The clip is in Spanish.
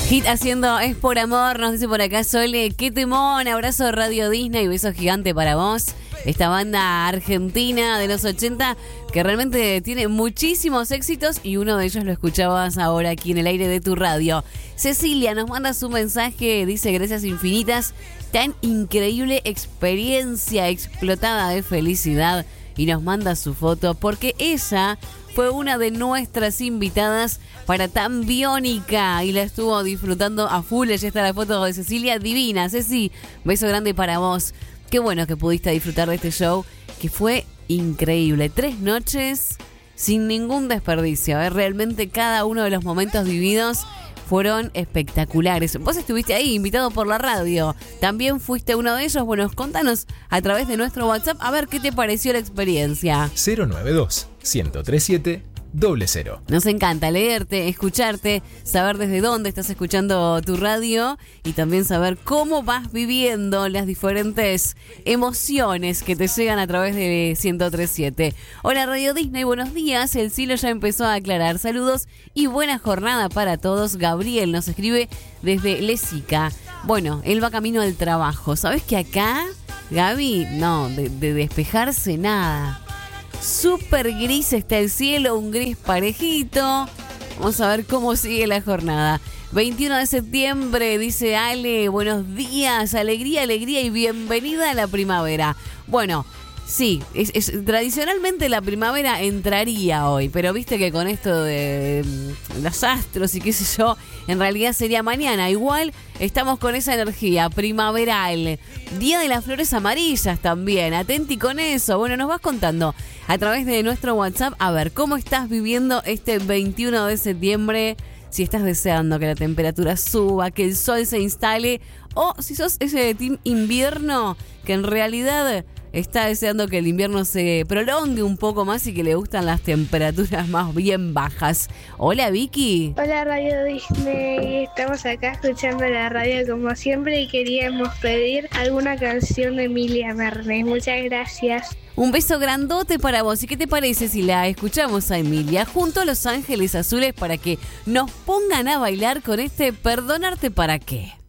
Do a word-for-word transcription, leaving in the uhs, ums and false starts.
Hit haciendo Es por Amor, nos dice por acá Sole, qué temón, abrazo Radio Disney, beso gigante para vos. Esta banda argentina de los ochenta que realmente tiene muchísimos éxitos y uno de ellos lo escuchabas ahora aquí en el aire de tu radio. Cecilia nos manda su mensaje, dice gracias infinitas, tan increíble experiencia explotada de felicidad y nos manda su foto porque ella fue una de nuestras invitadas para Tan Biónica y la estuvo disfrutando a full. Ya está la foto de Cecilia, divina. Ceci, beso grande para vos. Qué bueno que pudiste disfrutar de este show, que fue increíble. Tres noches sin ningún desperdicio. ¿eh? Realmente cada uno de los momentos vividos fueron espectaculares. Vos estuviste ahí, invitado por la radio. También fuiste uno de ellos. Bueno, contanos a través de nuestro WhatsApp a ver qué te pareció la experiencia. cero nueve dos, uno cero tres siete, cero cero. Nos encanta leerte, escucharte, saber desde dónde estás escuchando tu radio y también saber cómo vas viviendo las diferentes emociones que te llegan a través de ciento tres siete. Hola Radio Disney, buenos días. El cielo ya empezó a aclarar. Saludos y buena jornada para todos. Gabriel nos escribe desde Lesica. Bueno, él va camino al trabajo. ¿Sabes que acá, Gaby? No, de, de despejarse nada. Súper gris está el cielo, un gris parejito. Vamos a ver cómo sigue la jornada. veintiuno de septiembre, dice Ale, buenos días, alegría, alegría y bienvenida a la primavera. Bueno, sí, es, es, tradicionalmente la primavera entraría hoy, pero viste que con esto de, de los astros y qué sé yo, en realidad sería mañana. Igual estamos con esa energía primaveral. Día de las flores amarillas también, atenti con eso. Bueno, nos vas contando a través de nuestro WhatsApp, a ver, ¿cómo estás viviendo este veintiuno de septiembre? Si estás deseando que la temperatura suba, que el sol se instale, o si sos ese team invierno que en realidad está deseando que el invierno se prolongue un poco más y que le gustan las temperaturas más bien bajas. Hola Vicky. Hola Radio Disney, estamos acá escuchando la radio como siempre y queríamos pedir alguna canción de Emilia Mernes. Muchas gracias. Un beso grandote para vos. ¿Y qué te parece si la escuchamos a Emilia junto a Los Ángeles Azules para que nos pongan a bailar con este Perdonarte para qué?